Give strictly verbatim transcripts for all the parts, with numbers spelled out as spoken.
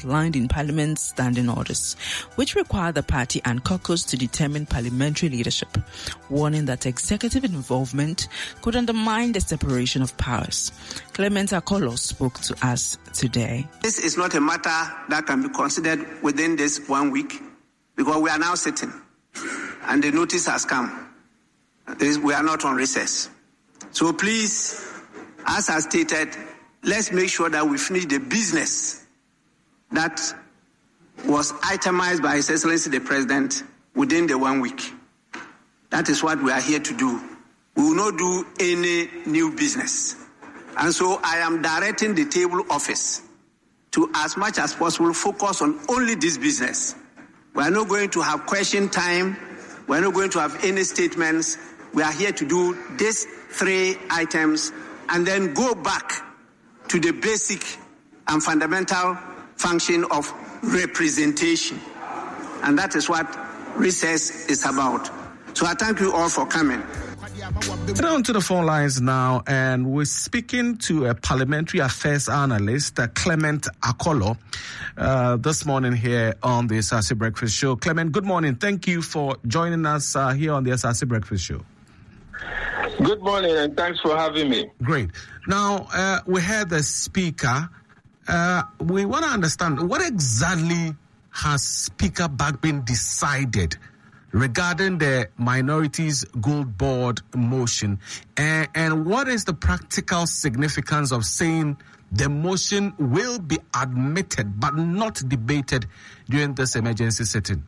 outlined in Parliament's standing orders, which require the party and caucus to determine parliamentary leadership, warning that executive involvement could undermine the separation of powers. Clement Akolo spoke to us today. This is not a matter that can be considered within this one week, because we are now sitting and the notice has come. We are not on recess. So please, as I stated, let's make sure that we finish the business that was itemized by His Excellency the President within the one week. That is what we are here to do. We will not do any new business. And so I am directing the table office to, as much as possible, focus on only this business. We are not going to have question time. We are not going to have any statements. We are here to do these three items and then go back to the basic and fundamental function of representation. And that is what recess is about. So I thank you all for coming. Down to the phone lines now, and we're speaking to a parliamentary affairs analyst, uh, Clement Akolo, uh, this morning here on the Asase Breakfast Show. Clement, good morning. Thank you for joining us uh, here on the Asase Breakfast Show. Good morning, and thanks for having me. Great. Now, uh, we heard the speaker. Uh, we want to understand, what exactly has Speaker Bagbin decided regarding the Minorities Gold Board motion, and, and what is the practical significance of saying the motion will be admitted but not debated during this emergency sitting?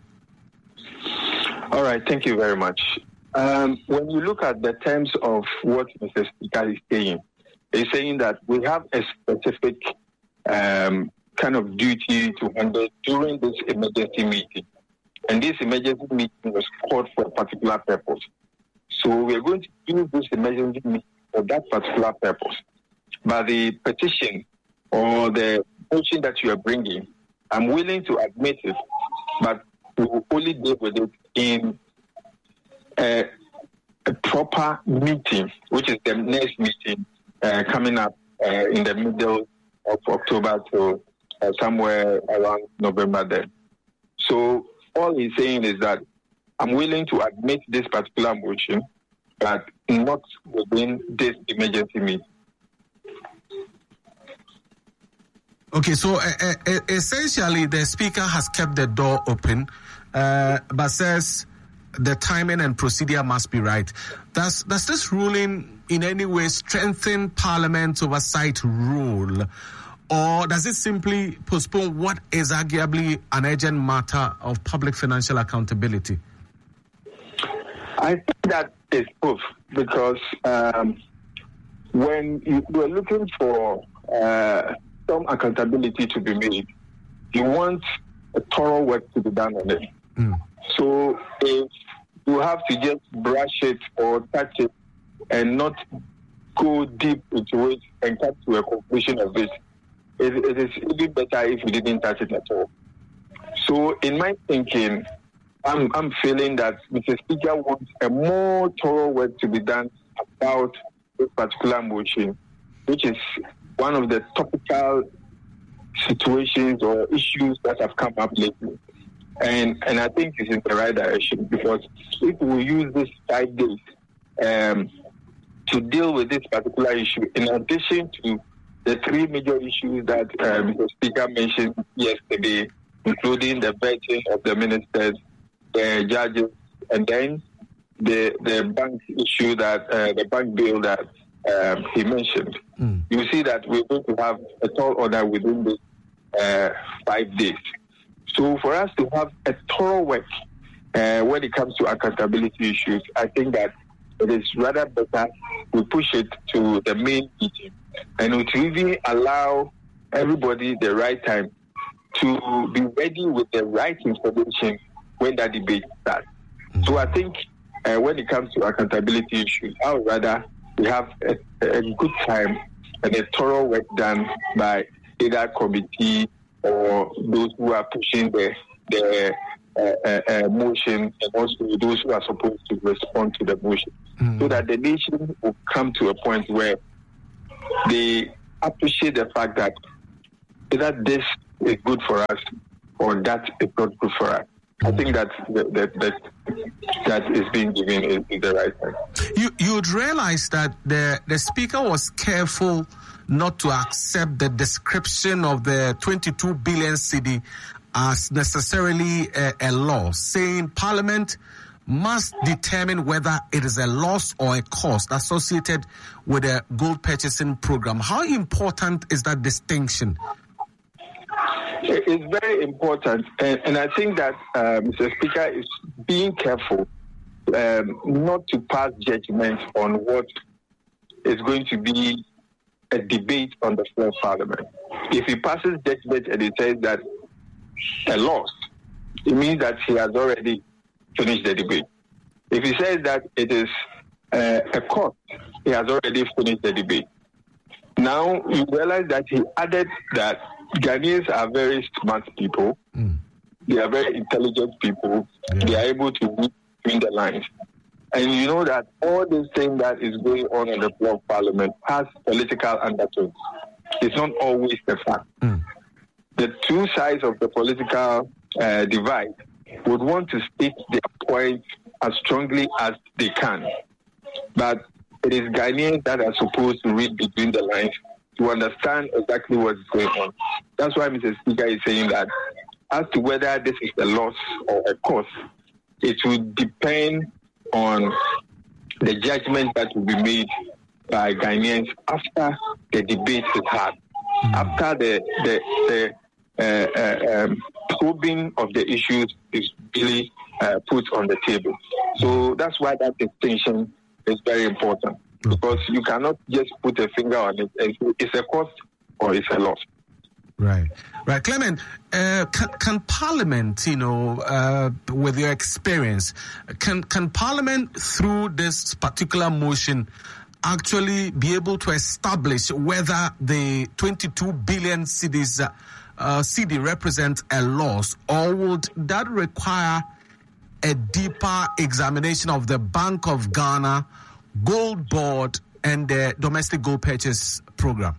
All right, thank you very much. Um, when you look at the terms of what Mister Speaker is saying, he's saying that we have a specific um, kind of duty to handle during this emergency meeting. And this emergency meeting was called for a particular purpose. So we're going to use this emergency meeting for that particular purpose. But the petition or the motion that you are bringing, I'm willing to admit it, but we will only deal with it in a, a proper meeting, which is the next meeting uh, coming up uh, in the middle of October to uh, somewhere around November then. So all he's saying is that I'm willing to admit this particular motion, but not within this emergency meeting. Okay, so uh, uh, essentially the Speaker has kept the door open, uh, but says the timing and procedure must be right. Does, does this ruling in any way strengthen Parliament's oversight role? Or does it simply postpone what is arguably an urgent matter of public financial accountability? I think that is both, because um, when you are looking for uh, some accountability to be made, you want a thorough work to be done on it. Mm. So if you have to just brush it or touch it and not go deep into it and come to a conclusion of it, It, it is even better if we didn't touch it at all. So in my thinking, I'm I'm feeling that Mister Speaker wants a more thorough work to be done about this particular motion, which is one of the topical situations or issues that have come up lately. And and I think it's in the right direction, because if we use this five days um, to deal with this particular issue, in addition to the three major issues that uh, Mister Speaker mentioned yesterday, including the vetting of the ministers, the judges, and then the the bank issue that uh, the bank bill that um, he mentioned. Mm. You see that we're going to have a tall order within the uh, five days. So for us to have a thorough work uh, when it comes to accountability issues, I think that it is rather better we push it to the main meeting, and it will even allow everybody the right time to be ready with the right information when that debate starts. Mm-hmm. So I think uh, when it comes to accountability issues, I would rather we have a, a good time and a thorough work done by either committee or those who are pushing the, the uh, uh, uh, motion, and also those who are supposed to respond to the motion, mm-hmm. so that the nation will come to a point where they appreciate the fact that either this is good for us or that is not good for us. I think that that that, that is being given is, is the right thing. You you'd realize that the the speaker was careful not to accept the description of the twenty-two billion cedi as necessarily a, a loss, saying Parliament must determine whether it is a loss or a cost associated with a gold purchasing program. How important is that distinction? It's very important, and, and I think that uh, Mister Speaker is being careful um, not to pass judgment on what is going to be a debate on the floor of Parliament. If he passes judgment and he says that a loss, it means that he has already finished the debate. If he says that it is uh, a cost, he has already finished the debate. Now you realize that he added that Ghanaians are very smart people. Mm. They are very intelligent people. Yeah. They are able to read between the lines. And you know that all this thing that is going on in the floor of Parliament has political undertones. It's not always the fact. Mm. The two sides of the political uh, divide would want to state their point as strongly as they can. But it is Ghanaians that are supposed to read between the lines to understand exactly what's going on. That's why Mister Speaker is saying that as to whether this is a loss or a cost, it will depend on the judgment that will be made by Ghanaians after the debate is had, mm-hmm. after the the, the uh, uh, um, probing of the issues is really uh, put on the table. So that's why that distinction is very important, because you cannot just put a finger on it. It's a cost or it's a loss. Right, right. Clement, uh, can, can Parliament, you know, uh, with your experience, can can Parliament, through this particular motion, actually be able to establish whether the twenty-two billion cedis, uh, C D represents a loss, or would that require a deeper examination of the Bank of Ghana, Gold Board, and the Domestic Gold Purchase Program?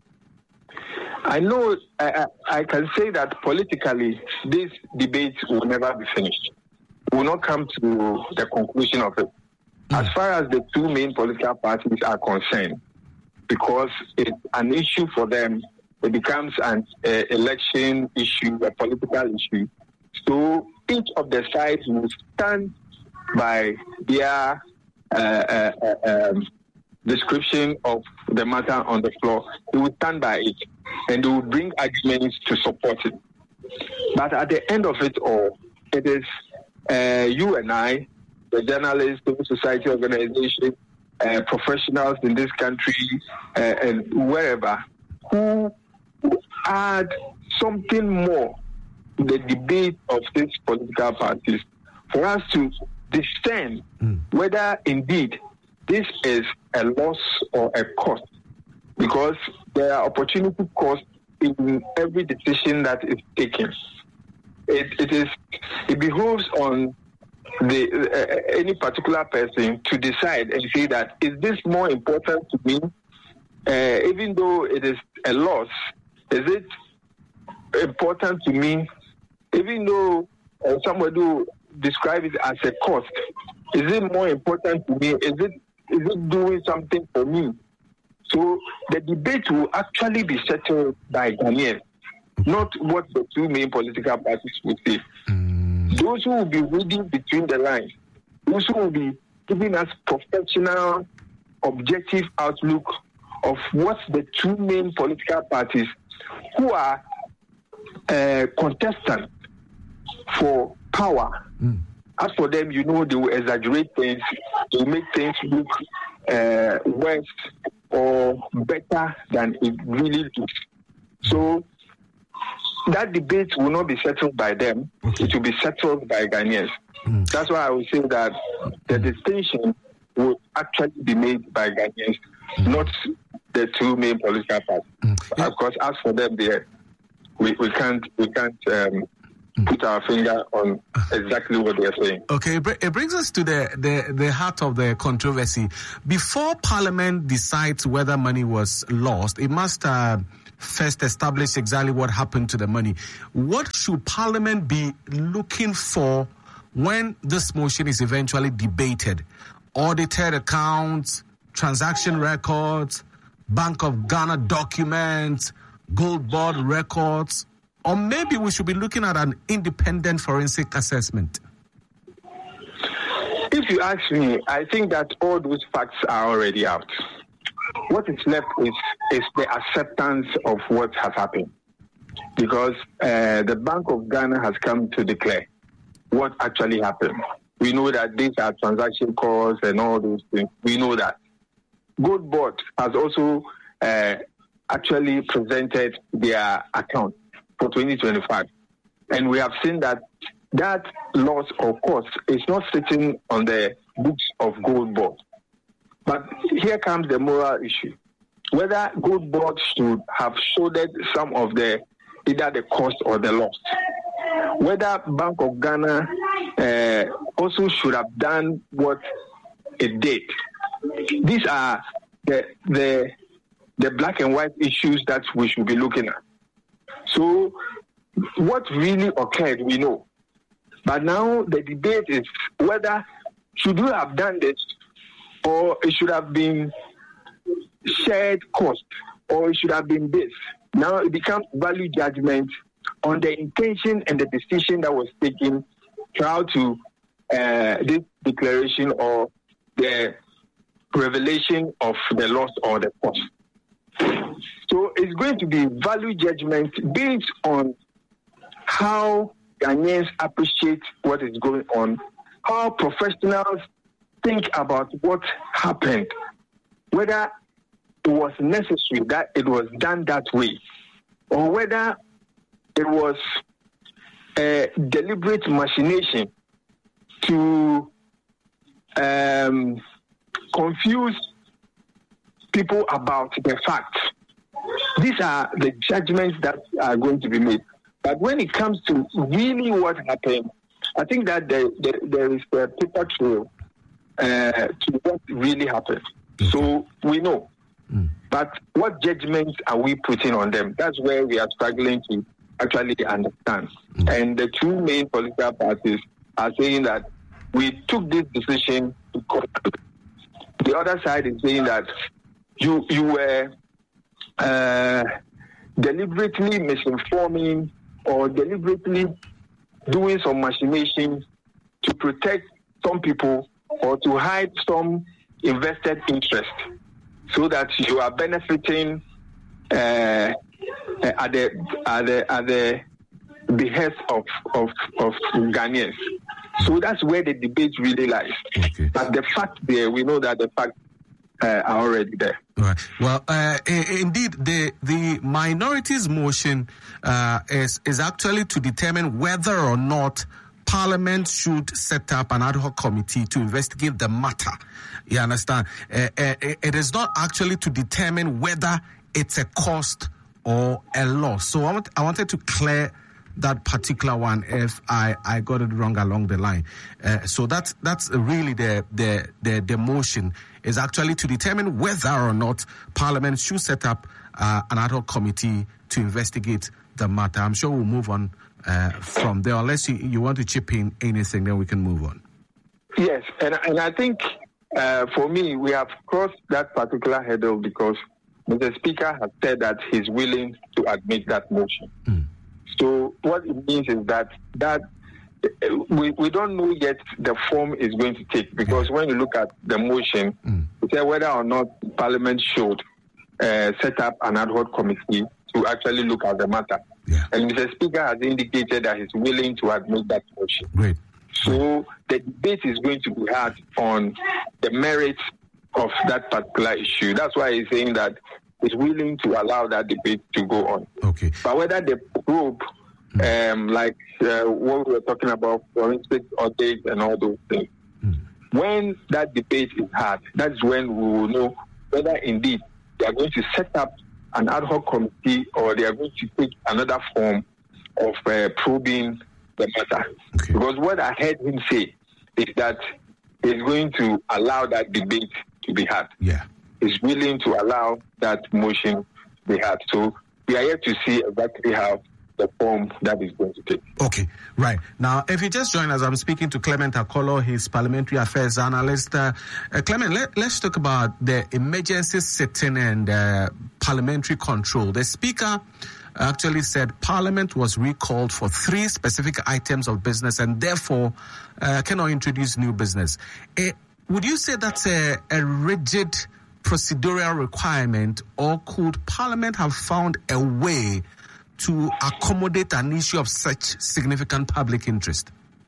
I know I, I can say that politically, this debate will never be finished. We will not come to the conclusion of it. As far as the two main political parties are concerned, because it's an issue for them, it becomes an uh, election issue, a political issue. So each of the sides will stand by their uh, uh, uh, um, description of the matter on the floor. They will stand by it, and they will bring arguments to support it. But at the end of it all, it is uh, you and I, the journalists, civil society organizations, uh, professionals in this country, uh, and wherever, who add something more to the debate of these political parties for us to discern mm. whether indeed this is a loss or a cost, because there are opportunity costs in every decision that is taken. It, it is it behooves on the uh, any particular person to decide and say that, is this more important to me, uh, even though it is a loss? Is it important to me, even though uh, somebody will describe it as a cost? Is it more important to me? Is it is it doing something for me? So the debate will actually be settled by Ghanaians, not what the two main political parties will say. Mm. Those who will be reading between the lines, those who will be giving us professional, objective outlook of what the two main political parties who are uh, contestants for power. Mm. As for them, you know, they will exaggerate things, they will make things look uh, worse or better than it really looks. So that debate will not be settled by them, okay. It will be settled by Ghanaians. Mm. That's why I would say that the distinction will actually be made by Ghanaians, mm. not the two main political parties. Mm. Yeah. Of course, as for them, there we, we can't we can't um, put our finger on exactly what they're saying. Okay, it brings us to the, the, the heart of the controversy. Before Parliament decides whether money was lost, it must uh, first establish exactly what happened to the money. What should Parliament be looking for when this motion is eventually debated? Audited accounts, transaction records, Bank of Ghana documents, gold board records, or maybe we should be looking at an independent forensic assessment? If you ask me, I think that all those facts are already out. What is left is, is the acceptance of what has happened. Because uh, the Bank of Ghana has come to declare what actually happened. We know that these are transaction costs and all those things. We know that. Gold Board has also uh, actually presented their account for twenty twenty-five. And we have seen that that loss or cost is not sitting on the books of Gold Board. But here comes the moral issue. Whether Gold Board should have shouldered some of the, either the cost or the loss. Whether Bank of Ghana uh, also should have done what it did. These are the, the, the black and white issues that we should be looking at. So what really occurred, we know. But now the debate is whether should we have done this or it should have been shared cost or it should have been this. Now it becomes value judgment on the intention and the decision that was taken prior to uh, this declaration or the revelation of the loss or the cost. So it's going to be value judgment based on how Ghanaians appreciate what is going on, how professionals think about what happened, whether it was necessary that it was done that way, or whether it was a deliberate machination to um, confuse people about the facts. These are the judgments that are going to be made. But when it comes to really what happened, I think that there, there, there is a paper trail uh, to what really happened. Mm-hmm. So we know. Mm. But what judgments are we putting on them? That's where we are struggling to actually understand. Mm. And the two main political parties are saying that we took this decision to court. The other side is saying that you you were uh, deliberately misinforming or deliberately doing some machinations to protect some people or to hide some invested interest so that you are benefiting uh, at the at the at the behest of, of, of Ghanaians. So that's where the debate really lies. Okay. But the fact there, we know that the facts uh, are already there. Right. Well, uh, indeed, the the minorities motion uh, is is actually to determine whether or not Parliament should set up an ad hoc committee to investigate the matter. You understand? Uh, uh, it is not actually to determine whether it's a cost or a loss. So I, want, I wanted to clear that particular one if I, I got it wrong along the line. Uh, so that's that's really the, the the the motion is actually to determine whether or not Parliament should set up uh, an ad hoc committee to investigate the matter. I'm sure we'll move on uh, from there. Unless you, you want to chip in anything, then we can move on. Yes, and and I think uh, for me, we have crossed that particular hurdle because Mister Speaker has said that he's willing to admit that motion. Mm. So what it means is that that we, we don't know yet the form is going to take, because when you look at the motion, mm. you say whether or not Parliament should uh, set up an ad hoc committee to actually look at the matter. Yeah. And Mister Speaker has indicated that he's willing to admit that motion. Great. So the debate is going to be had on the merits of that particular issue. That's why he's saying that is willing to allow that debate to go on. Okay. But whether the probe, mm. um, like uh, what we were talking about, forensic audit and all those things, mm. when that debate is had, that's when we will know whether indeed they are going to set up an ad hoc committee or they are going to take another form of uh, probing the matter. Okay. Because what I heard him say is that he's going to allow that debate to be had. Yeah. Is willing to allow that motion to be had. So we are yet to see exactly how the form that is going to take. Okay, right. Now, if you just join us, I'm speaking to Clement Akolo, his parliamentary affairs analyst. Uh, uh, Clement, let, let's talk about the emergency sitting and uh, parliamentary control. The Speaker actually said Parliament was recalled for three specific items of business and therefore uh, cannot introduce new business. Uh, would you say that's a, a rigid procedural requirement, or could Parliament have found a way to accommodate an issue of such significant public interest?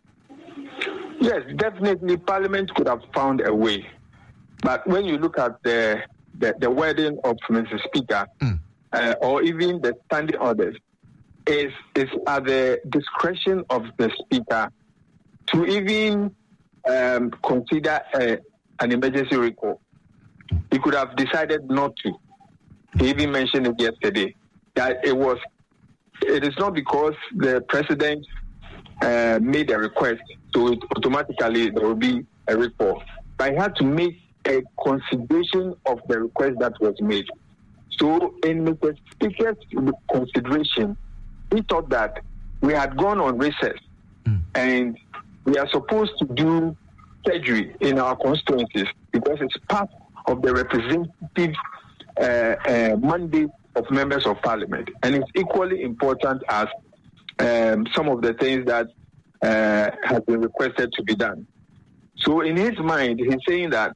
Yes, definitely Parliament could have found a way. But when you look at the the, the wording of Mister Speaker, mm. uh, or even the standing orders, is is at the discretion of the Speaker to even um, consider uh, an emergency recall. He could have decided not to. He even mentioned it yesterday, that it was It is not because the president uh, made a request, so it automatically there will be a recall. But he had to make a consideration of the request that was made. So in Mister Speaker's consideration, he thought that we had gone on recess mm. and we are supposed to do surgery in our constituencies because it's part of the representative uh, uh, mandate of members of parliament, and it's equally important as um, some of the things that uh, have been requested to be done. So in his mind, he's saying that,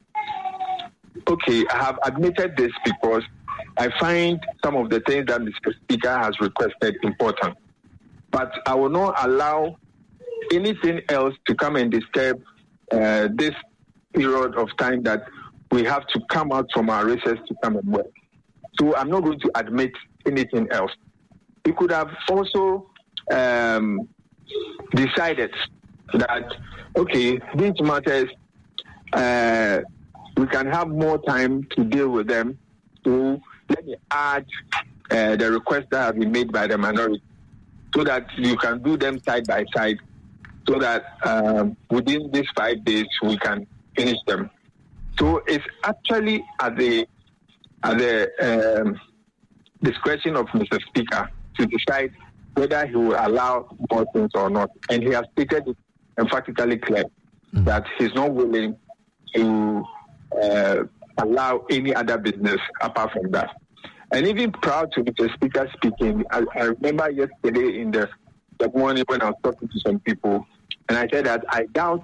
okay, I have admitted this because I find some of the things that Mister Speaker has requested important, but I will not allow anything else to come and disturb uh, this period of time that we have to come out from our recess to come and work. So I'm not going to admit anything else. We could have also um, decided that, okay, these matters, uh, we can have more time to deal with them. So let me add uh, the requests that have been made by the minority so that you can do them side by side so that um, within these five days we can finish them. So it's actually at the at the um, discretion of Mister Speaker to decide whether he will allow more things or not. And he has stated it emphatically clear mm. that he's not willing to uh, allow any other business apart from that. And even prior to Mister Speaker speaking, I, I remember yesterday in the, the morning when I was talking to some people, and I said that I doubt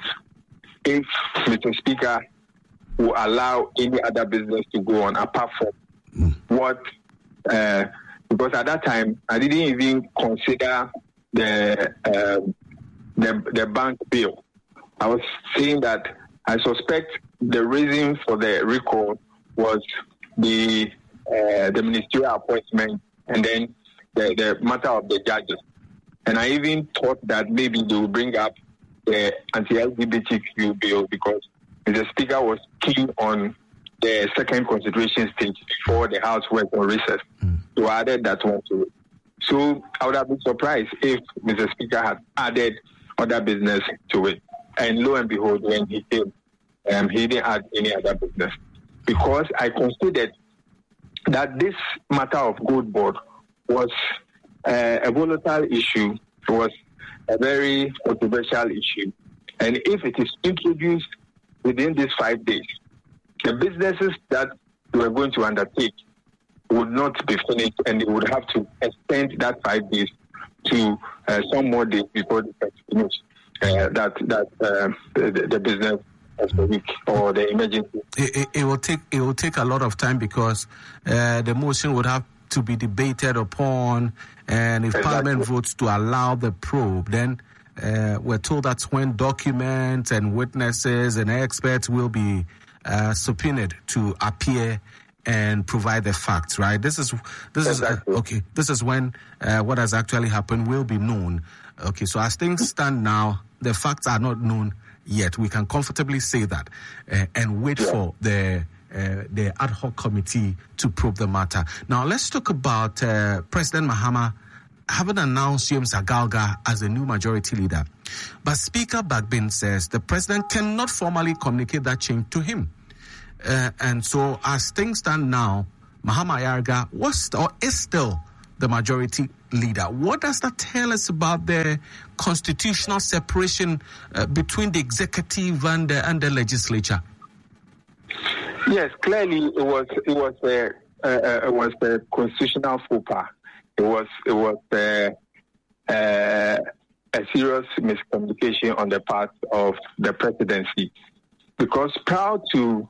if Mister Speaker will allow any other business to go on apart from mm. what, uh, because at that time I didn't even consider the, uh, the the bank bill. I was saying that I suspect the reason for the recall was the uh, the ministerial appointment and then the, the matter of the judges. And I even thought that maybe they will bring up the anti-L G B T Q bill because the Speaker was keen on the second consideration stage before the House went on recess. Mm. So I added that one to it. So I would have been surprised if Mister Speaker had added other business to it. And lo and behold, when he came, um, he didn't add any other business. Because I considered that this matter of Gold Board was uh, a volatile issue. It was a very controversial issue. And if it is introduced within these five days, the businesses that we are going to undertake would not be finished, and they would have to extend that five days to uh, some more days before they can finish uh, that that uh, the, the business of the week or the emergency. It, it, it will take it will take a lot of time because uh, the motion would have to be debated upon, and if exactly. Parliament votes to allow the probe, then. Uh, we're told that's when documents and witnesses and experts will be uh, subpoenaed to appear and provide the facts. Right? This is this exactly. is uh, okay. This is when uh, what has actually happened will be known. Okay. So as things stand now, the facts are not known yet. We can comfortably say that uh, and wait yeah. for the. Uh, the ad hoc committee to probe the matter. Now let's talk about uh, President Mahama having announced James Agalga as the new majority leader. But Speaker Bagbin says the president cannot formally communicate that change to him. Uh, and so as things stand now, Mahama Ayarga was or is still the majority leader. What does that tell us about the constitutional separation uh, between the executive and the, and the legislature? Yes, clearly it was it was a uh, it was a constitutional faux pas. It was it was a, uh, a serious miscommunication on the part of the presidency, because prior to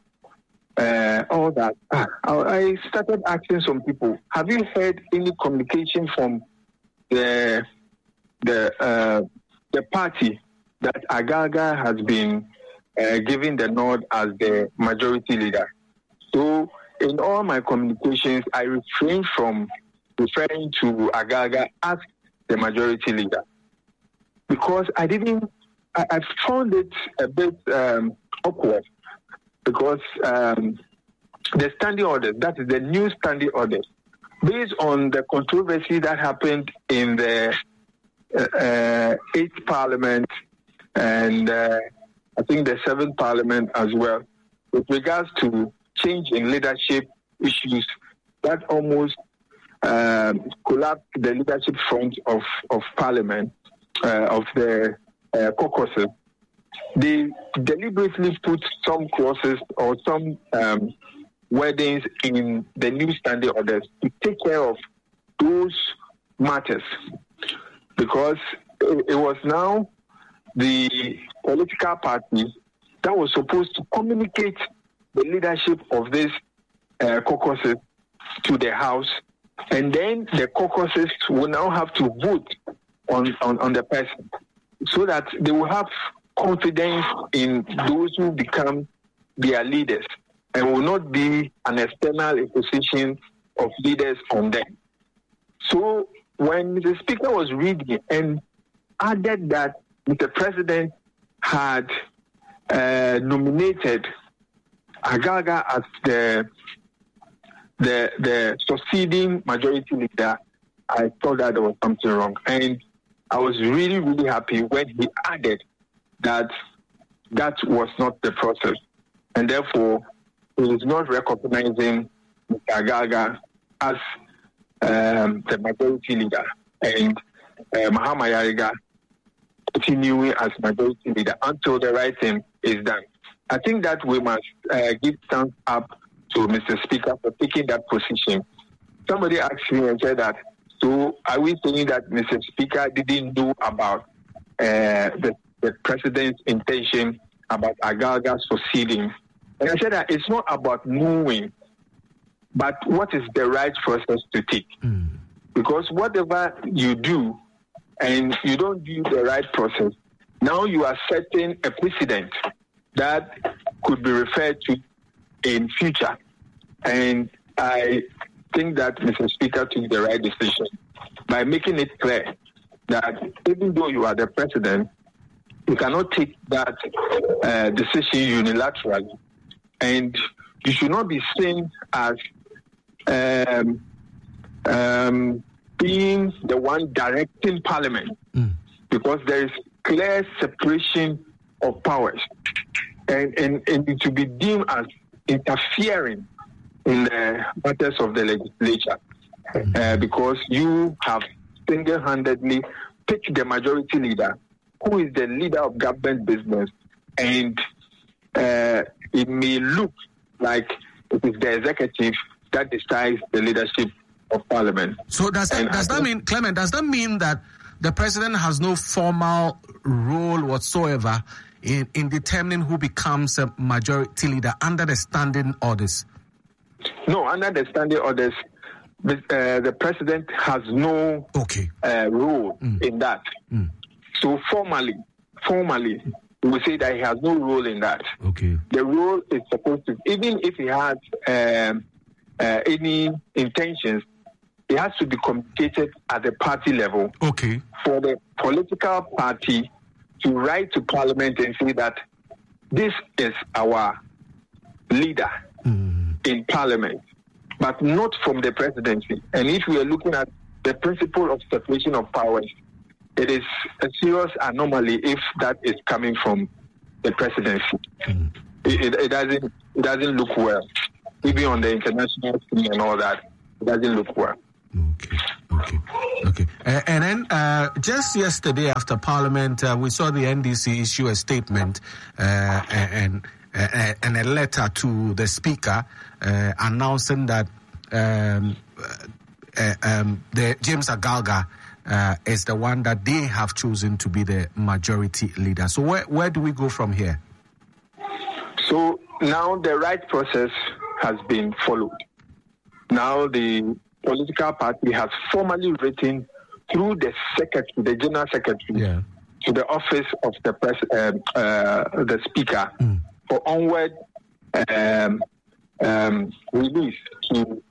uh, all that, I started asking some people, have you heard any communication from the the uh, the party that Agaga has been uh, giving the nod as the majority leader? So in all my communications, I refrain from referring to Agaga as the majority leader, because I didn't, I, I found it a bit um, awkward, because um, the standing orders, that is the new standing orders, based on the controversy that happened in the uh, uh, eighth parliament and uh, I think the seventh parliament as well, with regards to change in leadership issues that almost um, collapsed the leadership front of, of parliament, uh, of the uh, caucuses. They deliberately put some clauses or some um, wordings in the new standing orders to take care of those matters, because it, it was now the political party that was supposed to communicate the leadership of this uh, caucuses to the House, and then the caucuses will now have to vote on, on, on the person, so that they will have confidence in those who become their leaders, and will not be an external imposition of leaders on them. So when the Speaker was reading and added that Mister President had uh, nominated Agaga as the, the the succeeding majority leader, I thought that there was something wrong. And I was really, really happy when he added that that was not the process. And therefore, he is not recognizing Mister Agaga as um, the majority leader, and uh, Mahama Yariga continuing as majority leader until the right thing is done. I think that we must uh, give thumbs up to Mister Speaker for taking that position. Somebody asked me and said that, so are we saying that Mister Speaker didn't know about uh, the, the president's intention about Agaga succeeding? And I said that it's not about knowing, but what is the right process to take? Mm. Because whatever you do and you don't do the right process, now you are setting a precedent that could be referred to in future. And I think that Mister Speaker took the right decision by making it clear that even though you are the president, you cannot take that uh, decision unilaterally. And you should not be seen as um, um, being the one directing Parliament, mm. because there is clear separation of powers, and, and, and to be deemed as interfering in the matters of the legislature, mm. uh, because you have single-handedly picked the majority leader, who is the leader of government business, and uh, it may look like it is the executive that decides the leadership of Parliament. So does that, does that mean, Clement, does that mean that the president has no formal role whatsoever in, in determining who becomes a majority leader under the standing orders? No, under the standing orders, the, uh, the president has no okay. uh, role mm. in that. Mm. So formally, formally, we will say that he has no role in that. Okay. The role is supposed to, even if he has um, uh, any intentions, it has to be communicated at the party level. Okay. For the political party to write to Parliament and say that this is our leader mm. in Parliament, but not from the presidency. And if we are looking at the principle of separation of powers, it is a serious anomaly if that is coming from the presidency. Mm. It, it, it doesn't it doesn't look well. Even on the international scene and all that, it doesn't look well. Okay. Okay, okay. Uh, and then uh, just yesterday after Parliament, uh, we saw the N D C issue a statement uh, and, uh, and a letter to the Speaker uh, announcing that um, uh, um, the James Agalga uh, is the one that they have chosen to be the majority leader. So where, where do we go from here? So now the right process has been followed. Now the political party has formally written through the secretary, the general secretary, yeah. to the office of the press, um, uh, the speaker, mm. for onward um, um, release to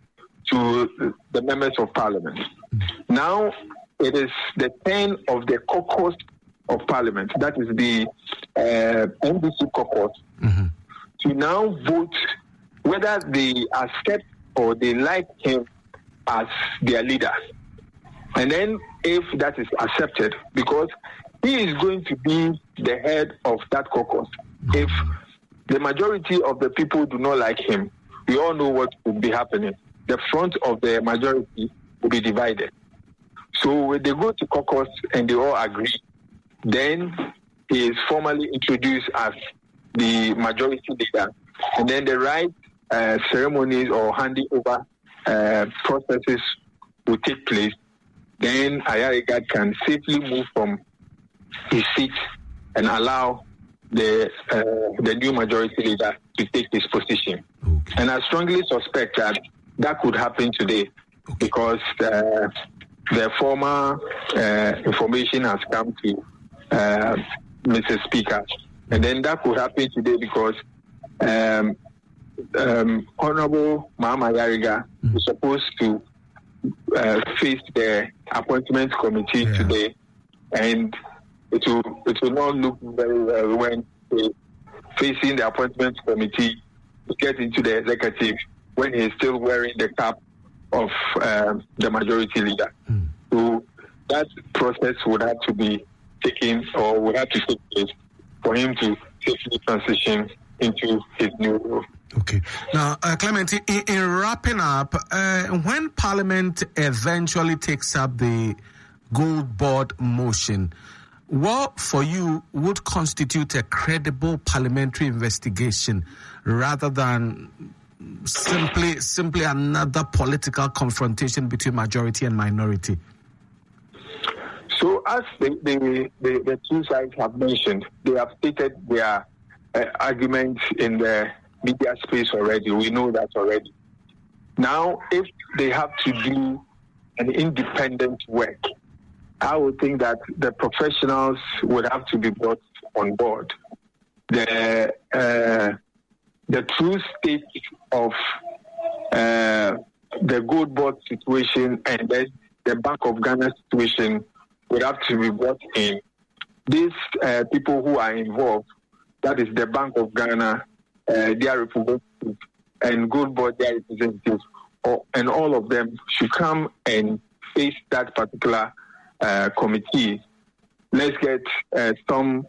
to the members of parliament. Mm. Now it is the turn of the caucus of parliament, that is the uh, N D C caucus, mm-hmm. to now vote whether they accept or they like him as their leader. And then if that is accepted, because he is going to be the head of that caucus. If the majority of the people do not like him, we all know what will be happening. The front of the majority will be divided. So when they go to caucus and they all agree, then he is formally introduced as the majority leader. And then the right uh, ceremonies or handing over uh, processes will take place. Then Ayariga can safely move from his seat and allow the uh, the new majority leader to take his position. Okay. And I strongly suspect that that could happen today, okay. because uh, the former uh, information has come to uh, Mister Speaker. And then that could happen today because um, um, Honorable Mahama Ayariga mm. is supposed to uh, face the appointment committee yeah. today, and it will it will not look very well when he's facing the appointment committee to get into the executive when he's still wearing the cap of um, the majority leader. Mm. So that process would have to be taken or would have to take place for him to safely transition into his new role. Okay. Now, uh, Clement, in, in wrapping up, uh, when Parliament eventually takes up the Gold Board motion, what for you would constitute a credible parliamentary investigation rather than simply simply another political confrontation between majority and minority? So, as the, the, the, the two sides have mentioned, they have stated their uh, arguments in the media space already. We know that already. Now, if they have to do an independent work, I would think that the professionals would have to be brought on board. The uh, the true state of uh, the Gold Board situation and then the Bank of Ghana situation would have to be brought in. These uh, people who are involved, that is the Bank of Ghana, uh, their representatives, and Gold Board, their representatives, or, and all of them should come and face that particular uh, committee. Let's get uh, some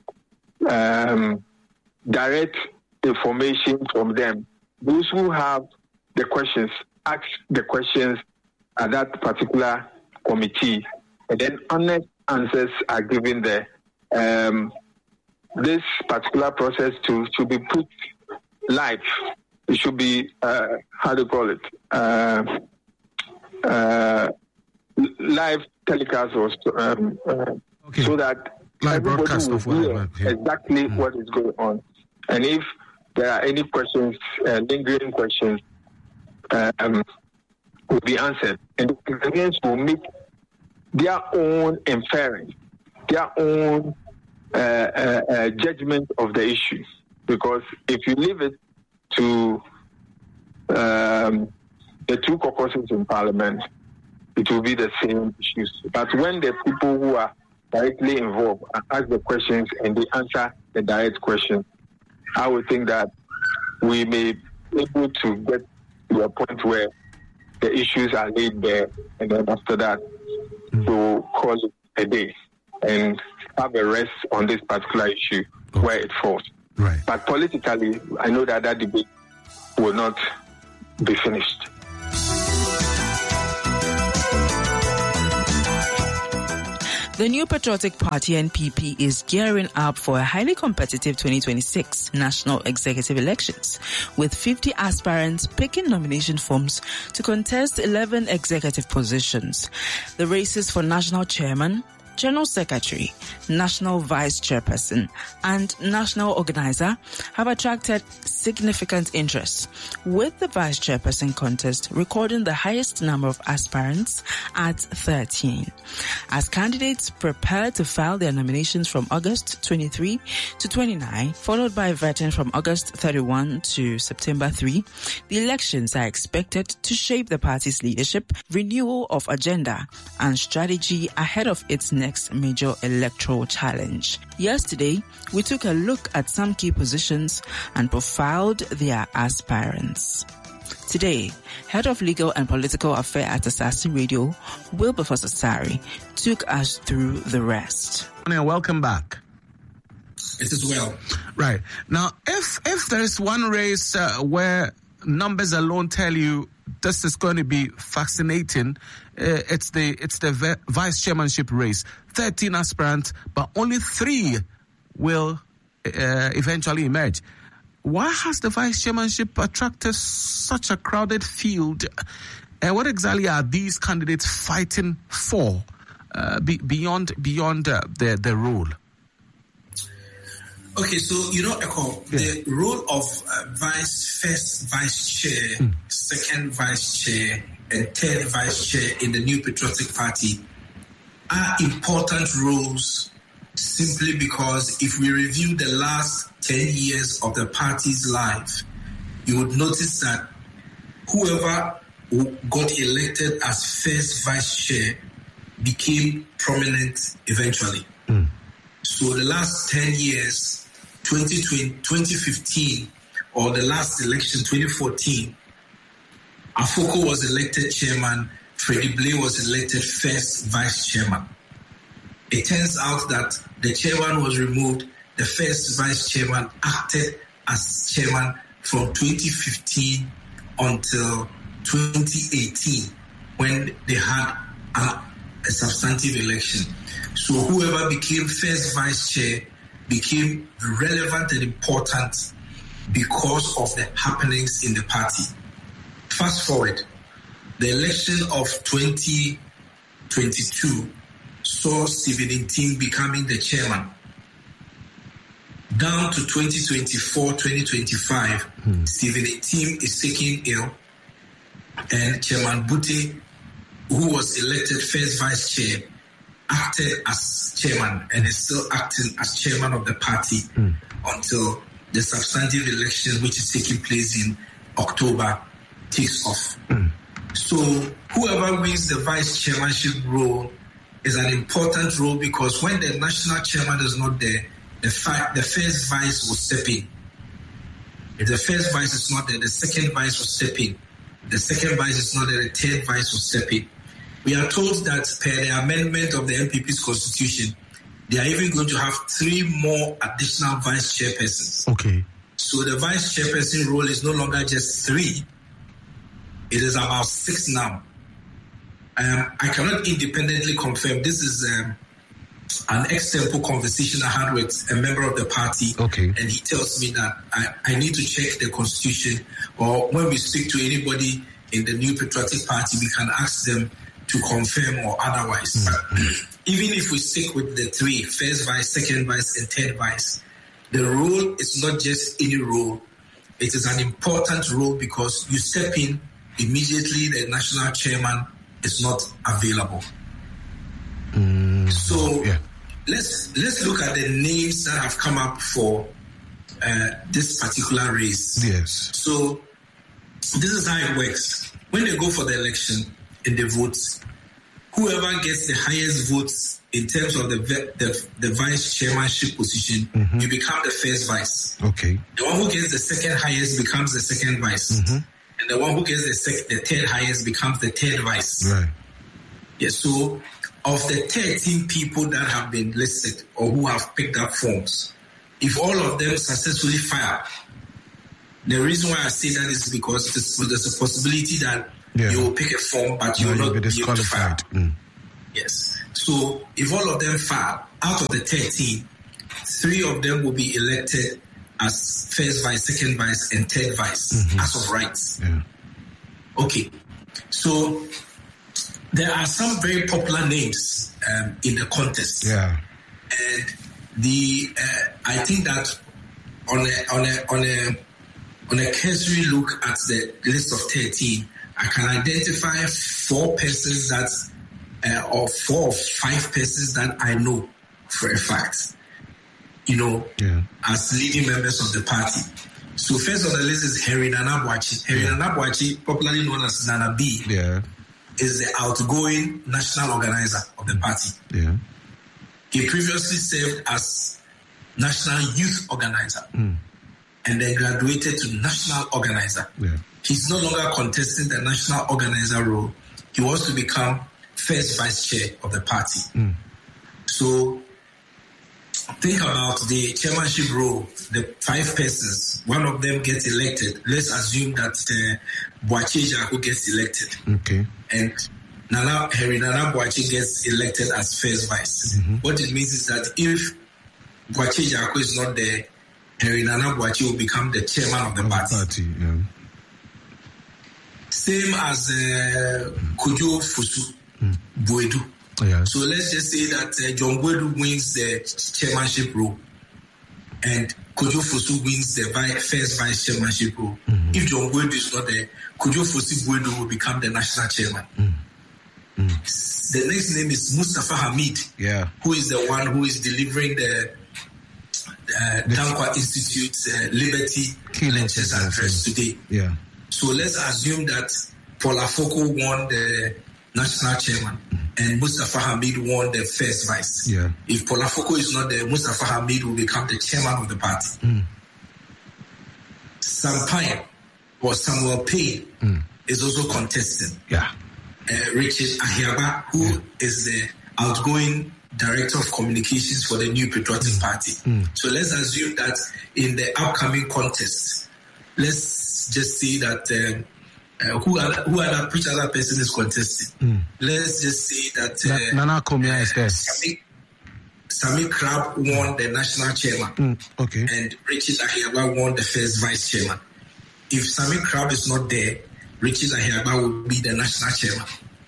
um, direct information from them. Those who have the questions, ask the questions at that particular committee, and then honest answers are given there. Um, this particular process to should be put live. It should be uh, how do you call it? Uh, uh, live telecast or um, uh, okay. so that live everybody will hear yeah. exactly mm-hmm. what is going on. And if there are any questions, uh, lingering questions, um, will be answered, and the Ghanaians will make their own inference, their own uh, uh, uh, judgment of the issue. Because if you leave it to um, the two caucuses in Parliament, it will be the same issues. But when the people who are directly involved ask the questions and they answer the direct questions, I would think that we may be able to get to a point where the issues are laid there, and then after that, to call it a day and have a rest on this particular issue oh. where it falls. Right. But politically, I know that that debate will not be finished. The New Patriotic Party N P P is gearing up for a highly competitive twenty twenty-six national executive elections, with fifty aspirants picking nomination forms to contest eleven executive positions. The races for national chairman, General Secretary, National Vice Chairperson, and National Organizer have attracted significant interest, with the Vice Chairperson contest recording the highest number of aspirants at thirteen. As candidates prepare to file their nominations from August twenty-third to twenty-ninth, followed by voting from August thirty-first to September third, the elections are expected to shape the party's leadership, renewal of agenda, and strategy ahead of its next Next major electoral challenge. Yesterday, we took a look at some key positions and profiled their aspirants. Today, Head of Legal and Political Affairs at Asase Radio, Wilberforce Asare, took us through the rest. Welcome back. It is well. Right. Now, if if there is one race uh, where numbers alone tell you this is going to be fascinating, uh, it's the it's the v- vice chairmanship race. thirteen aspirants, but only three will uh, eventually emerge. Why has the vice chairmanship attracted such a crowded field? And what exactly are these candidates fighting for uh, be, beyond beyond uh, their their role? Okay, so, you know, Eko, yeah. the role of uh, vice, first vice chair, mm. second vice chair, and third vice chair in the New Patriotic Party are important roles simply because if we review the last ten years of the party's life, you would notice that whoever got elected as first vice chair became prominent eventually. Mm. So the last ten years, twenty twenty, twenty fifteen, or the last election, twenty fourteen, Afoko was elected chairman, Freddie Blay was elected first vice chairman. It turns out that the chairman was removed, the first vice chairman acted as chairman from twenty fifteen until twenty eighteen, when they had a, a substantive election. So whoever became first vice chair became relevant and important because of the happenings in the party. Fast forward, the election of twenty twenty-two saw Stephen Ntim becoming the chairman. Down to twenty twenty-four, twenty twenty-five, hmm. Stephen Ntim is taken ill, and Chairman Bute, who was elected first vice chair, acted as chairman and is still acting as chairman of the party mm. until the substantive election, which is taking place in October, takes off. Mm. So whoever wins the vice chairmanship role is an important role because when the national chairman is not there, the, fi- the first vice will step in. If the first vice is not there, the second vice will step in. If the second vice is not there, the third vice will step in. We are told that per the amendment of the N P P's constitution, they are even going to have three more additional vice chairpersons. Okay. So the vice chairperson role is no longer just three. It is about six now. Um, I cannot independently confirm. This is um, an extempo conversation I had with a member of the party. Okay. And he tells me that I, I need to check the constitution, or when we speak to anybody in the New Patriotic Party, we can ask them to confirm or otherwise. Mm-hmm. Even if we stick with the three, first vice, second vice, and third vice, the role is not just any role. It is an important role because you step in, immediately the national chairman is not available. Mm, so yeah. let's let's look at the names that have come up for uh, this particular race. Yes. So this is how it works. When they go for the election, in the votes, whoever gets the highest votes in terms of the the, the vice chairmanship position, mm-hmm. you become the first vice. Okay. The one who gets the second highest becomes the second vice, mm-hmm. and the one who gets the sec- the third highest becomes the third vice. Right. Yeah. So, of the thirteen people that have been listed or who have picked up forms, if all of them successfully file, the reason why I say that is because there's a possibility that yeah. you will pick a form, but you will no, not be disqualified. Mm. Yes. So if all of them file, out of the thirteen, three of them will be elected as first vice, second vice, and third vice, mm-hmm. as of rights. Yeah. Okay. So there are some very popular names um, in the contest. Yeah. And the uh, I think that on a on a on a on a cursory look at the list of thirteen, I can identify four persons that uh, or four or five persons that I know for a fact, you know, yeah. as leading members of the party. So first on the list is Henry Nana Boakye. Henry yeah. Nana Boakye, popularly known as Nana B, yeah. is the outgoing national organizer of the party. Yeah. He previously served as national youth organizer mm. and then graduated to national organizer. Yeah. He's no longer contesting the national organizer role. He wants to become first vice chair of the party. Mm. So think about the chairmanship role, the five persons, one of them gets elected. Let's assume that uh, Boakye who gets elected. Okay. And Nana, Henry Nana Boakye gets elected as first vice. Mm-hmm. What it means is that if Boakye Jaako is not there, Henry Nana Boakye will become the chairman of the of party. The party yeah. Same as uh, Kojo Fosu mm. Boadu. Yes. So let's just say that uh, John Boadu wins the chairmanship role and Kojo Fosu wins the vice, first vice chairmanship role. Mm-hmm. If John Boadu is not there, Kojo Fosu Boadu will become the national chairman. Mm. Mm. The next name is Mustafa Hamid, yeah. who is the one who is delivering the uh, Dankwa Institute uh, Liberty Key Lectures address today. Yeah. So let's assume that Paul Afoko won the national chairman mm. and Mustafa Hamid won the first vice. Yeah. If Paul Afoko is not there, Mustafa Hamid will become the chairman of the party. Mm. Sampaio or Samuel Payne mm. is also contesting. Yeah. Uh, Richard Ahiaba, who yeah. is the outgoing director of communications for the New Patriotic mm. Party. Mm. So let's assume that in the upcoming contest, let's just say that um, uh, who other, who other which other person is contesting. Mm. Let's just say that uh, Nana Komia is there. Sami, Sami Crab won the national chairman, mm. okay, and Richard Ahiaba won the first vice chairman. If Sami Crab is not there, Richard Ahiaba will be the national chairman.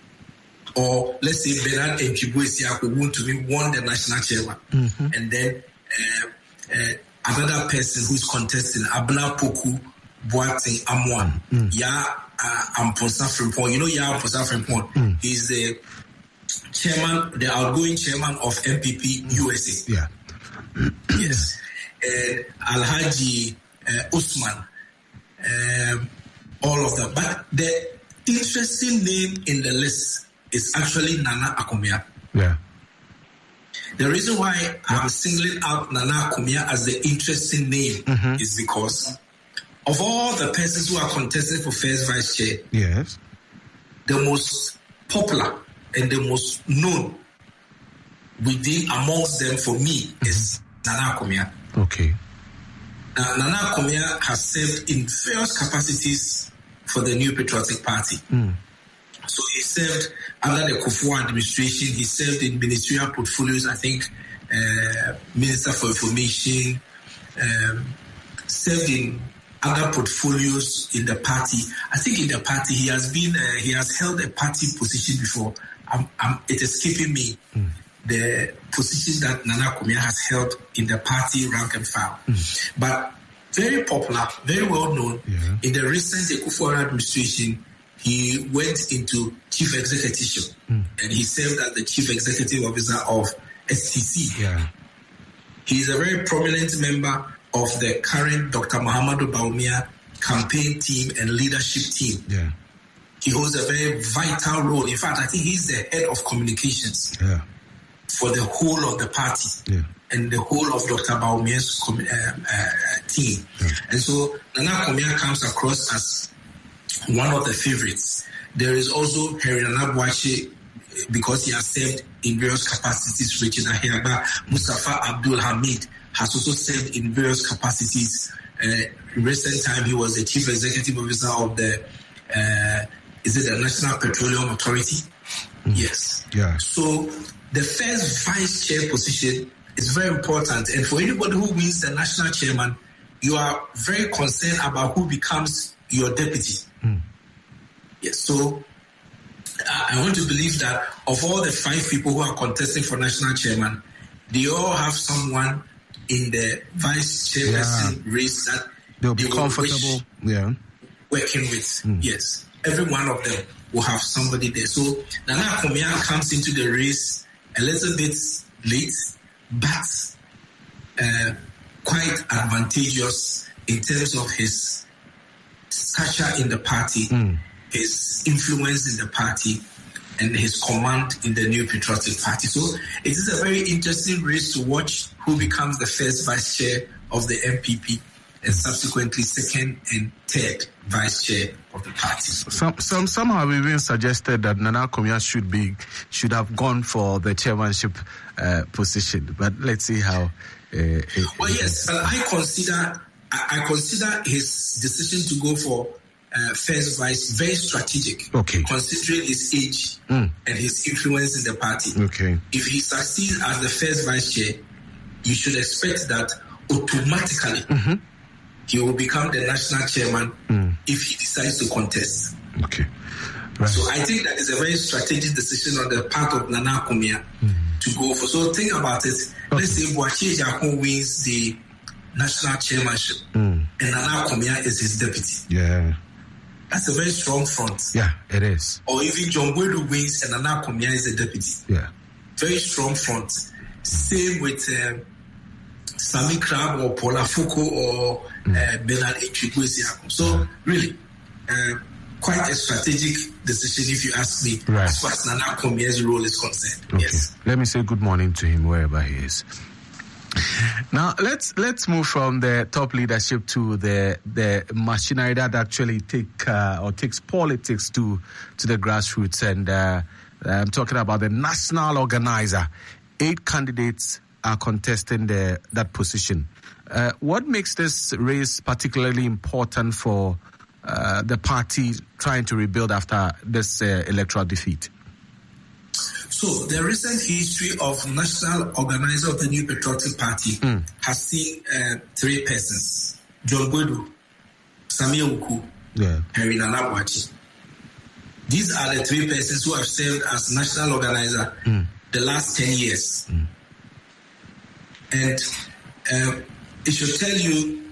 Or let's say Bernard Ntwibwe won the national chairman. Mm-hmm. And then uh, uh, another person who's contesting, Abna Poku Boateng Amoan, mm. Ya uh, Amponsa Frimpong. You know Ya Amponsa Frimpong? Mm. He's the chairman, the outgoing chairman of M P P mm. U S A. Yeah. Yes. Uh, Alhaji uh, Usman. Um, all of them. But the interesting name in the list is actually Nana Akomia. Yeah. The reason why yeah. I'm singling out Nana Akomia as the interesting name mm-hmm. is because of all the persons who are contesting for first vice chair, yes, the most popular and the most known within amongst them for me mm-hmm. is Nana Akomia. Okay. Now, Nana Akomia has served in various capacities for the New Patriotic Party. Mm. So he served under the Kufuor administration. He served in ministerial portfolios, I think, uh, Minister for Information, um, served in other portfolios in the party. I think in the party he has been, uh, he has held a party position before. I'm, I'm, it is escaping me mm. the position that Nana Akomia has held in the party rank and file. Mm. But very popular, very well known. Yeah. In the recent Kufuor administration, he went into chief executive mm. and he served as the chief executive officer of S T C. Yeah. He is a very prominent member of the current Doctor Mahamudu Bawumia campaign team and leadership team. Yeah. He holds a very vital role. In fact, I think he's the head of communications yeah. for the whole of the party yeah. and the whole of Doctor Bawumia's um, uh, team. Yeah. And so Nana Akomia comes across as one of the favorites. There is also Henry Nana Boakye, because he has served in various capacities. Richard Ahiaba, Mustafa Abdul Hamid has also served in various capacities. Uh, in recent time, he was the chief executive officer of the, uh, is it the National Petroleum Authority? Mm. Yes. Yeah. So the first vice chair position is very important. And for anybody who wins the national chairman, you are very concerned about who becomes your deputy. Mm. Yes. So uh, I want to believe that of all the five people who are contesting for national chairman, they all have someone in the vice chairperson yeah. race that they'll be they comfortable yeah. working with. Mm. Yes. Every one of them will have somebody there. So Nana Akumia comes into the race a little bit late, but uh, quite advantageous in terms of his stature in the party, mm. his influence in the party, and his command in the New Patriotic Party. So it is a very interesting race to watch who becomes the first vice chair of the M P P and subsequently second and third vice chair of the party. Some, some somehow we even suggested that Nana Akumia should be should have gone for the chairmanship uh, position, but let's see how. Uh, it, well, yes, but I consider I, I consider his decision to go for uh, first vice very strategic. Okay. Considering his age mm. and his influence in the party. Okay. If he succeeds as the first vice chair, you should expect that automatically. Mm-hmm. He will become the national chairman mm. if he decides to contest. Okay. Right. So I think that is a very strategic decision on the part of Nana Akumia mm. to go for. So think about it. Okay. Let's say Boakye Ejiakon wins the national chairmanship mm. and Nana Akumia is his deputy. Yeah. That's a very strong front. Yeah, it is. Or even John Boadu wins and Nana Akumia is the deputy. Yeah. Very strong front. Same with uh, Sami Crab or Paula Foucault or mm. uh, Bernard Echikwe. So really, uh, quite a strategic decision if you ask me, right. as far as Nana Akumia's role is concerned. Okay. Yes. Let me say good morning to him wherever he is. Now let's let's move from the top leadership to the the machinery that actually take uh, or takes politics to to the grassroots, and uh, I'm talking about the national organizer. Eight candidates are contesting the, that position. Uh, what makes this race particularly important for uh, the party trying to rebuild after this uh, electoral defeat? So the recent history of national organizer of the New Patriotic Party mm. has seen uh, three persons: John Boadu, Samia Wuku, yeah. Henry Nana Boakye. These are the three persons who have served as national organizer mm. the last ten years. Mm. And uh, it should tell you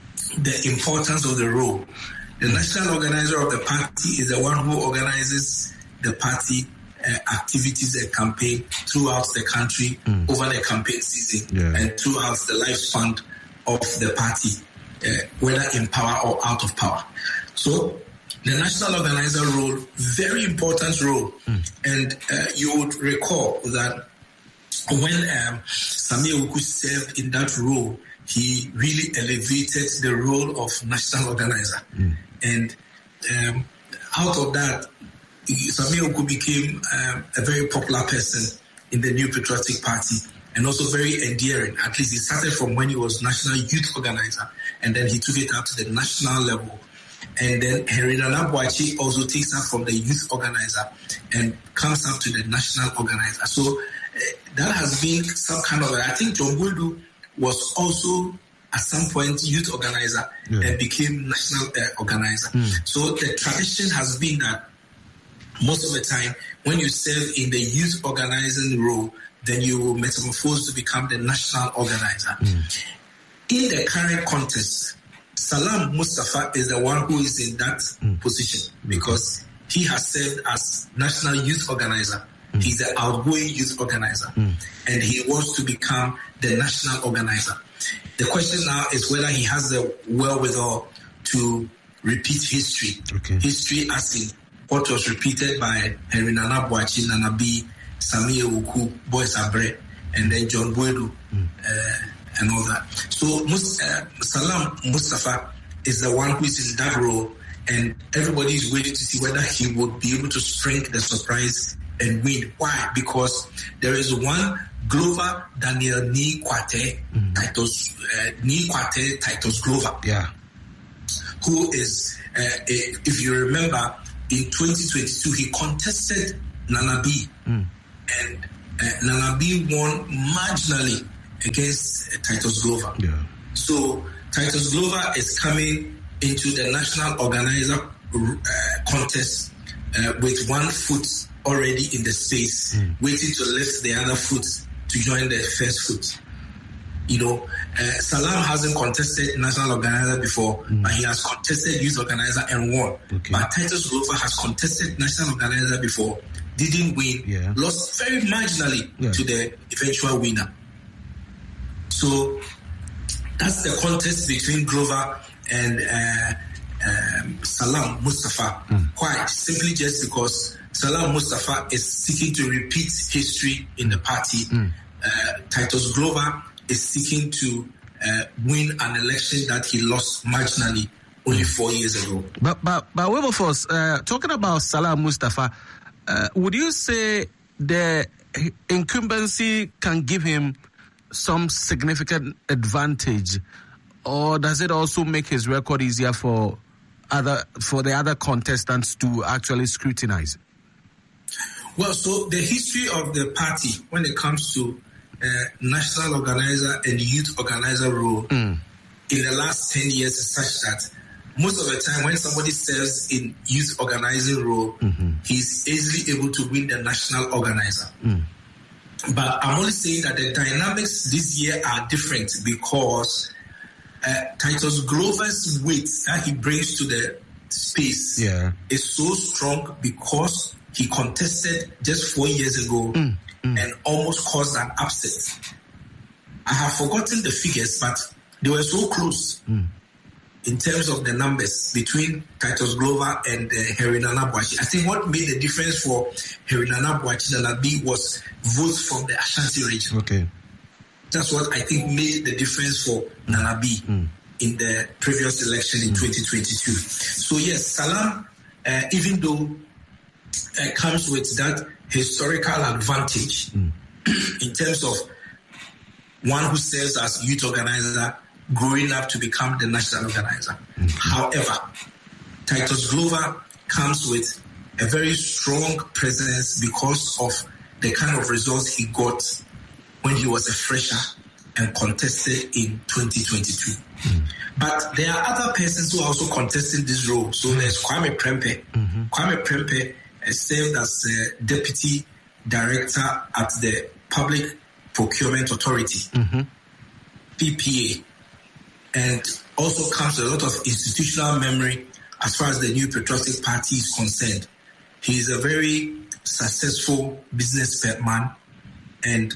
the importance of the role. The mm. national organizer of the party is the one who organizes the party uh, activities and campaign throughout the country mm. over the campaign season yeah. and throughout the lifespan of the party, uh, whether in power or out of power. So the national organizer role, very important role. Mm. And uh, you would recall that when um, Samia Wuku served in that role, he really elevated the role of national organizer. Mm. And um, out of that, Samia Wuku became um, a very popular person in the New Patriotic Party and also very endearing. At least he started from when he was national youth organizer, and then he took it up to the national level. And then Henry Nana Boakye also takes up from the youth organizer and comes up to the national organizer. So uh, that has been some kind of, I think John Boadu was also at some point youth organizer yeah. and became national uh, organizer. Mm. So the tradition has been that most of the time when you serve in the youth organizing role, then you will metamorphose to become the national organizer. Mm. In the current context, Salam Mustafa is the one who is in that mm. position because he has served as national youth organizer. Mm. He's the outgoing youth organizer mm. and he wants to become the national organizer. The question now is whether he has the wherewithal to repeat history. Okay. History as in what was repeated by Henry Nana Boakye, Nana B, Samia Wuku, Boyce Abre, and then John Boadu. Mm. Uh, and all that. So uh, Salam Mustafa is the one who is in that role, and everybody is waiting to see whether he would be able to spring the surprise and win. Why? Because there is one Glover Daniel Ni Kwate, mm-hmm. Titus uh, Ni Kwate Titus Glover, yeah, who is, uh, a, if you remember, in twenty twenty-two he contested Nana B. Mm. And uh, Nana B won marginally against uh, Titus Glover. Yeah. So Titus Glover is coming into the national organizer uh, contest uh, with one foot already in the space, mm. waiting to lift the other foot to join the first foot. You know, uh, Salam hasn't contested national organizer before, mm. but he has contested youth organizer and won. Okay. But Titus Glover has contested national organizer before, didn't win, yeah. lost very marginally yeah. to the eventual winner. So that's the contest between Glover and uh, um, Salam Mustafa. Mm. Quite simply just because Salam Mustafa is seeking to repeat history in the party. Mm. Uh, Titus Glover is seeking to uh, win an election that he lost marginally only four years ago. But but but Wilberforce, uh, talking about Salam Mustafa, uh, would you say the incumbency can give him some significant advantage, or does it also make his record easier for other for the other contestants to actually scrutinize? Well, so the history of the party when it comes to uh, national organizer and youth organizer role mm. in the last ten years is such that most of the time when somebody serves in youth organizing role, mm-hmm. he's easily able to win the national organizer. Mm. But I'm only saying that the dynamics this year are different because uh, Titus Glover's weight that he brings to the space yeah. is so strong because he contested just four years ago mm, mm. and almost caused an upset. I have forgotten the figures, but they were so close mm. in terms of the numbers between Titus Glover and uh, Harry Nana Boakye. I think what made the difference for Harry Nana Boakye Nana B was votes from the Ashanti region. Okay. That's what I think made the difference for Nana B mm. in the previous election in mm. twenty twenty-two. So yes, Salam, uh, even though uh, comes with that historical advantage mm. in terms of one who serves as youth organizer, growing up to become the national organizer. Mm-hmm. However, Titus Glover comes with a very strong presence because of the kind of results he got when he was a fresher and contested in twenty twenty-two. Mm-hmm. But there are other persons who are also contesting this role. So mm-hmm. there's Kwame Prempeh. Mm-hmm. Kwame Prempeh served as the deputy director at the Public Procurement Authority, mm-hmm. P P A. And also comes with a lot of institutional memory as far as the New Patriotic Party is concerned. He is a very successful businessman and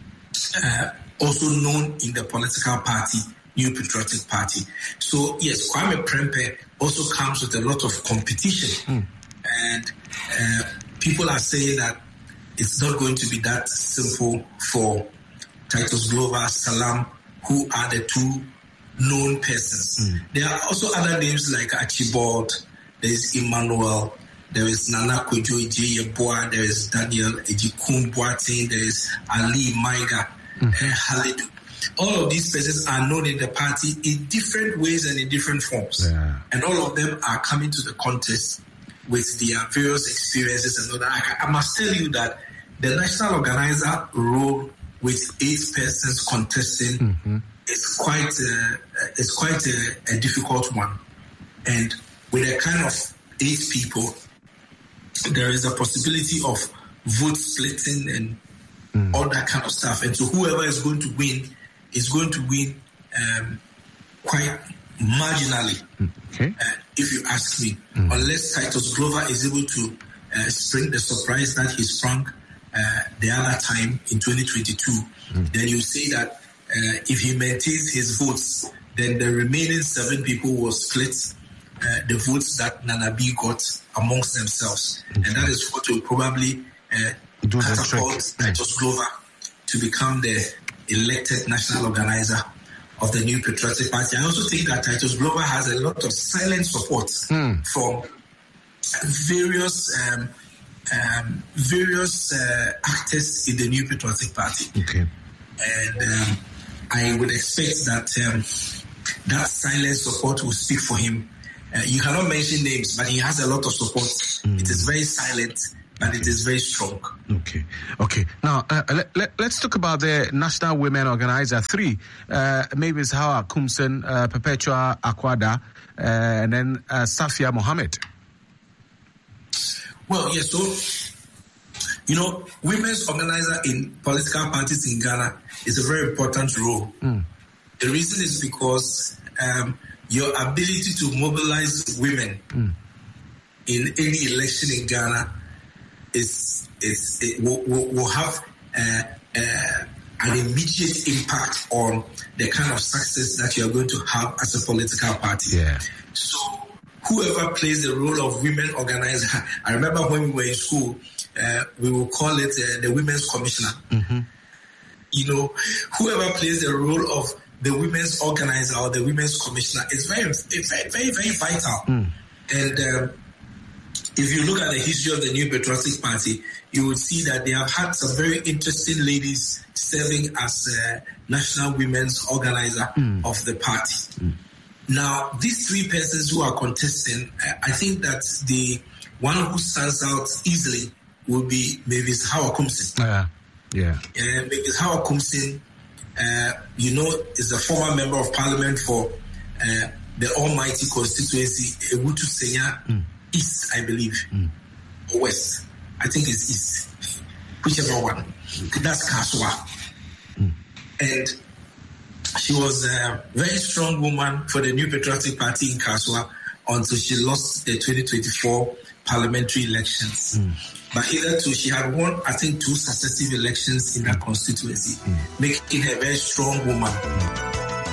uh, also known in the political party, New Patriotic Party. So yes, Kwame Prempeh also comes with a lot of competition. Mm. And uh, people are saying that it's not going to be that simple for Titus Glover, Salam, who are the two known persons. Mm. There are also other names like Archibald, there is Emmanuel, there is Nana Kwejo Ije Yeboah, there is Daniel Ejikun Boateng, there is Ali Maiga, mm. uh, Halidu. All of these persons are known in the party in different ways and in different forms. Yeah. And all of them are coming to the contest with their various experiences and all that. I, I must tell you that the national organizer role with eight persons contesting mm-hmm. is quite uh, is quite a, a difficult one, and with a kind of eight people, there is a possibility of vote splitting and mm. all that kind of stuff. And so, whoever is going to win is going to win um, quite marginally, okay. uh, if you ask me. Mm. Unless Titus Glover is able to uh, spring the surprise that he sprung uh, the other time in twenty twenty-two, mm. then you say that uh, if he maintains his votes, then the remaining seven people will split uh, the votes that Nana B got amongst themselves. Mm. And that is what will probably uh, catapult Titus Glover to become the elected national organizer of the New Patriotic Party. I also think that Titus Glover has a lot of silent support mm. from various um, um, various uh, actors in the New Patriotic Party. Okay. And um, I would expect that um, that silent support will speak for him. Uh, you cannot mention names, but he has a lot of support. Mm. It is very silent, and it is very strong. Okay, okay. Now, uh, let, let, let's talk about the National Women Organizer three. Uh, maybe it's Hawa Kumsen, uh, Perpetua Akwada, uh, and then uh, Safia Mohammed. Well, yes, so, you know, women's organizer in political parties in Ghana is a very important role. Mm. The reason is because um, your ability to mobilize women mm. in any election in Ghana is, is it will, will, will have uh, uh, an immediate impact on the kind of success that you are going to have as a political party. Yeah. So whoever plays the role of women organizer, I remember when we were in school, uh, we will call it uh, the women's commissioner. Mm-hmm. You know, whoever plays the role of the women's organizer or the women's commissioner is very, very, very, very vital. Mm. And um, if you look at the history of the New Patriotic Party, you will see that they have had some very interesting ladies serving as uh, national women's organizer mm. of the party. Mm. Now, these three persons who are contesting, I think that the one who stands out easily will be Mavis Hawa Kumsin. Yeah, yeah. Uh, Mavis Hawa Kumsin, uh, you know, is a former member of parliament for uh, the Almighty constituency, Ewutu Senya mm. East, I believe, mm. or West. I think it's East, whichever one. Mm. That's Kaswa. Mm. And she was a very strong woman for the New Patriotic Party in Kaswa until she lost the twenty twenty-four parliamentary elections. Mm. But hitherto, she had won, I think, two successive elections in that constituency, mm. making her a very strong woman. Mm.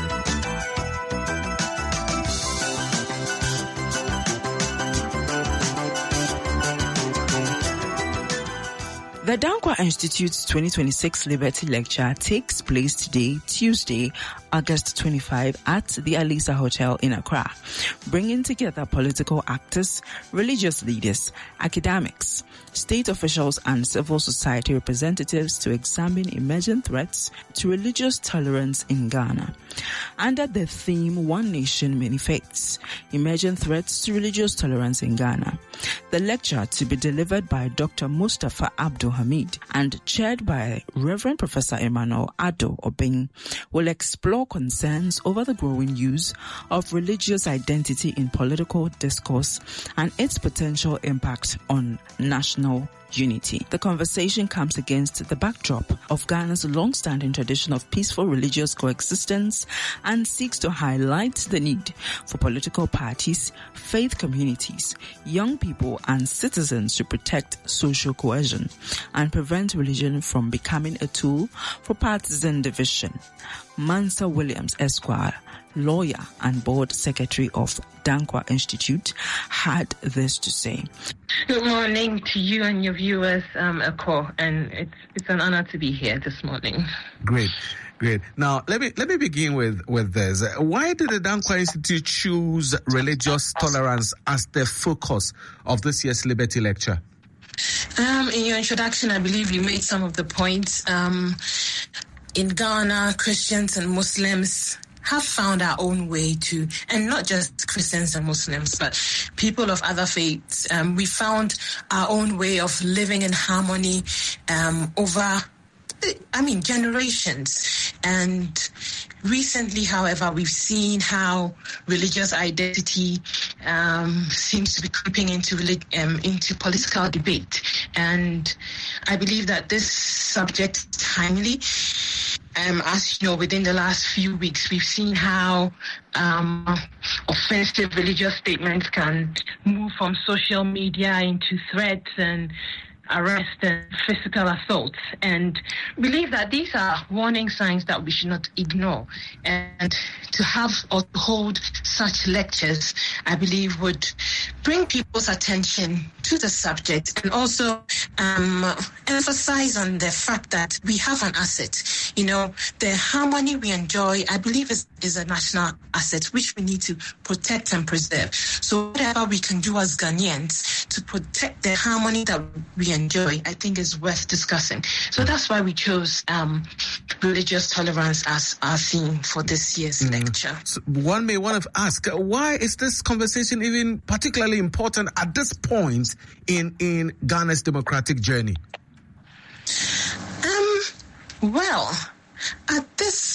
The Dankwa Institute's twenty twenty-six Liberty Lecture takes place today, Tuesday, August twenty-fifth, at the Alisa Hotel in Accra, bringing together political actors, religious leaders, academics, state officials, and civil society representatives to examine emerging threats to religious tolerance in Ghana. Under the theme One Nation, Many Faiths, Emerging Threats to Religious Tolerance in Ghana, the lecture, to be delivered by Doctor Mustafa Abdul Hamid and chaired by Reverend Professor Emmanuel Ado Obeng, will explore concerns over the growing use of religious identity in political discourse and its potential impact on national unity. The conversation comes against the backdrop of Ghana's long-standing tradition of peaceful religious coexistence and seeks to highlight the need for political parties, faith communities, young people, and citizens to protect social cohesion and prevent religion from becoming a tool for partisan division. Mansa Williams, Esquire, lawyer and board secretary of Dankwa Institute, had this to say. Good morning to you and your viewers, um, Akko, and it's it's an honor to be here this morning. Great, great. Now, let me let me begin with, with this. Why did the Dankwa Institute choose religious tolerance as the focus of this year's Liberty Lecture? Um, in your introduction, I believe you made some of the points. Um, in Ghana, Christians and Muslims have found our own way to, and not just Christians and Muslims, but people of other faiths. Um, we found our own way of living in harmony um, over, I mean, generations. And recently, however, we've seen how religious identity um, seems to be creeping into um, into political debate. And I believe that this subject is timely. Um, as you know, within the last few weeks, we've seen how um, offensive religious statements can move from social media into threats and arrest and physical assaults, and believe that these are warning signs that we should not ignore. And to have or to hold such lectures, I believe, would bring people's attention to the subject and also um, emphasize on the fact that we have an asset. You know, the harmony we enjoy, I believe, is, is a national asset which we need to protect and preserve. So whatever we can do as Ghanaians to protect the harmony that we enjoy, I think is worth discussing. So that's why we chose um, religious tolerance as our theme for this year's mm. lecture. So one may want to ask, why is this conversation even particularly important at this point in, in Ghana's democratic democratic journey? Um. Well, at this